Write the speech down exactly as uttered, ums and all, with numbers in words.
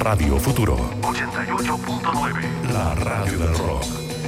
Radio Futuro. ochenta y ocho punto nueve. La radio del rock.